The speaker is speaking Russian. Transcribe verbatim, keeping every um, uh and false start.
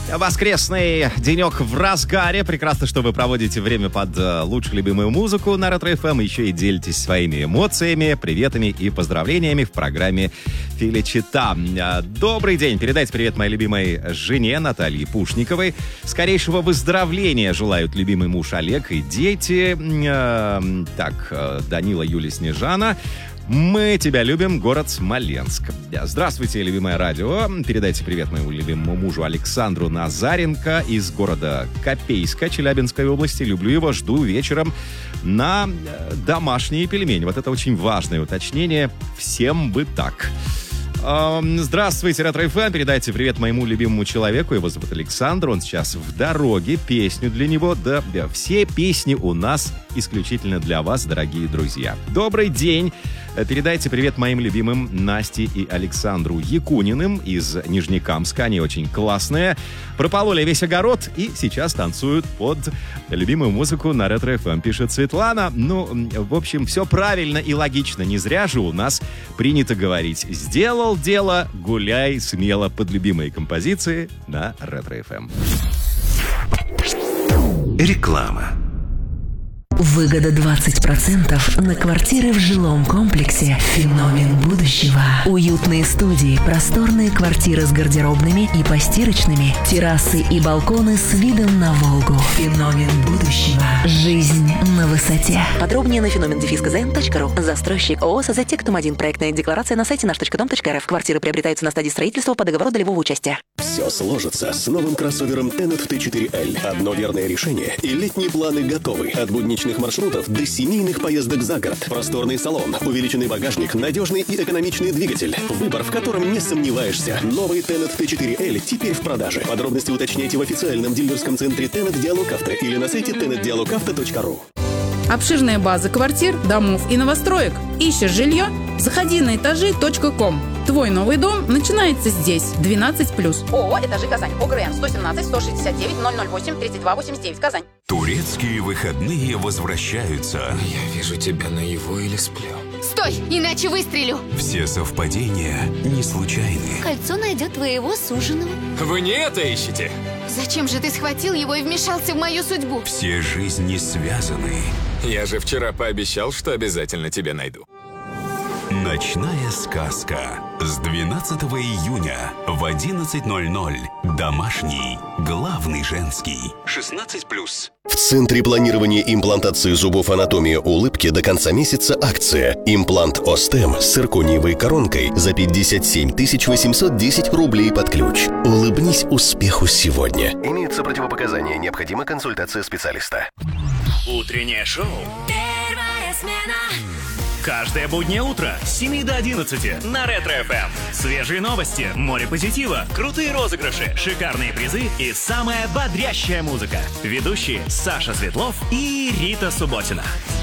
Воскресный денек в разгаре. Прекрасно, что вы проводите время под лучшую любимую музыку на Ретро эф эм. Еще и делитесь своими эмоциями, приветами и поздравлениями в программе Филичита. Добрый день. Передайте привет моей любимой жене Наталье Пушниковой. Скорейшего выздоровления желают любимый муж Олег и дети. Так, Данила, Юлия, Снежана. Мы тебя любим, город Смоленск. Здравствуйте, любимое радио. Передайте привет моему любимому мужу Александру Назаренко из города Копейска, Челябинской области. Люблю его, жду вечером на домашние пельмени. Вот это очень важное уточнение. Всем бы так. Здравствуйте, Ретро эф эм. Передайте привет моему любимому человеку. Его зовут Александр. Он сейчас в дороге. Песню для него. Да, все песни у нас исключительно для вас, дорогие друзья. Добрый день. Передайте привет моим любимым Насте и Александру Якуниным из Нижнекамска. Они очень классные. Пропололи весь огород и сейчас танцуют под любимую музыку на Ретро эф эм, пишет Светлана. Ну, в общем, все правильно и логично. Не зря же у нас принято говорить: сделал дело, гуляй смело под любимые композиции на Ретро эф эм. Реклама. Выгода двадцать процентов на квартиры в жилом комплексе «Феномен будущего». Уютные студии, просторные квартиры с гардеробными и постирочными, террасы и балконы с видом на Волгу. «Феномен будущего». Жизнь на высоте. Подробнее на феномен дефис ка зэ эн точка ру. Застройщик ООО «Созетектум один». Проектная декларация на сайте наш точка дом точка эр эф. Квартиры приобретаются на стадии строительства по договору долевого участия. Все сложится с новым кроссовером Tenet ти четыре эль. Одно верное решение, и летние планы готовы. От будничных маршрутов до семейных поездок за город. Просторный салон, увеличенный багажник, надежный и экономичный двигатель. Выбор, в котором не сомневаешься. Новый Tenet ти четыре эль теперь в продаже. Подробности уточняйте в официальном дилерском центре Tenet Диалог Авто или на сайте тенет диалог авто точка ру. Обширная база квартир, домов и новостроек. Ищешь жилье? Заходи на этажи точка ком. Твой новый дом начинается здесь. двенадцать плюс. ООО «Этажи Казань». ОГРН сто семнадцать сто шестьдесят девять ноль ноль восемь тридцать два восемьдесят девять. Казань. Турецкие выходные возвращаются. Я вижу тебя наяву или сплю. Стой, иначе выстрелю. Все совпадения не случайны. Кольцо найдет твоего суженого. Вы не это ищете? Зачем же ты схватил его и вмешался в мою судьбу? Все жизни связаны. Я же вчера пообещал, что обязательно тебя найду. Ночная сказка. С двенадцатого июня в одиннадцать ноль ноль. Домашний, главный женский. шестнадцать плюс. В Центре планирования имплантации зубов «Анатомия улыбки» до конца месяца акция. Имплант Остем с циркониевой коронкой за пятьдесят семь тысяч восемьсот десять рублей под ключ. Улыбнись успеху сегодня. Имеются противопоказания. Необходима консультация специалиста. Утреннее шоу. Первая смена. Каждое буднее утро с семи до одиннадцати на Ретро эф эм. Свежие новости, море позитива, крутые розыгрыши, шикарные призы и самая бодрящая музыка. Ведущие Саша Светлов и Рита Субботина.